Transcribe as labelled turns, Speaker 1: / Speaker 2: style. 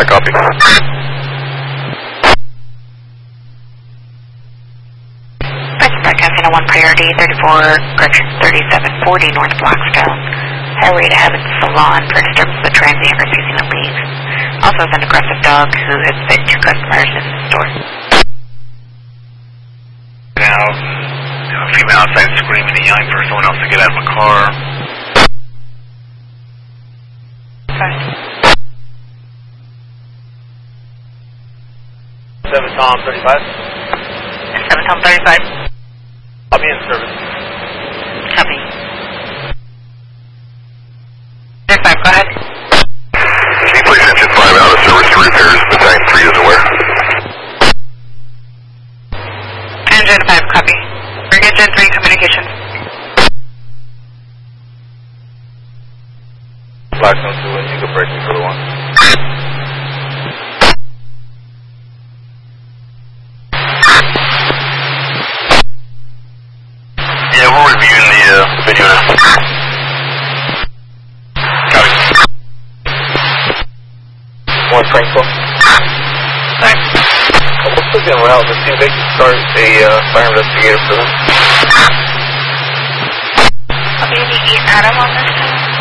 Speaker 1: I copy.
Speaker 2: Casino 1 priority, 3740 North Blackstone. Highway to Heaven Salon for disturbance of the transient refusing to leave. Also has an aggressive dog who has bit 2 customers in the store.
Speaker 3: Now, a female outside screaming and yelling for someone else to get out of a car.
Speaker 2: Okay.
Speaker 3: 7 Tom 35.
Speaker 2: 7 Tom 35.
Speaker 3: I'll be in service.
Speaker 2: Copy. 35, go ahead.
Speaker 1: Can you place engine 5 out of service for repairs? Battalion 3 is aware.
Speaker 2: Engine 5, copy. Bring engine 3, communications.
Speaker 3: Blackstone 2, and you can break me for the 1.
Speaker 1: Yeah, we're reviewing the video now. Copy.
Speaker 3: 1 Frankfurt.
Speaker 2: Thanks.
Speaker 3: What's the general route? Let's see if they can start a fire investigator for them.
Speaker 2: I'll be the Adam on this time.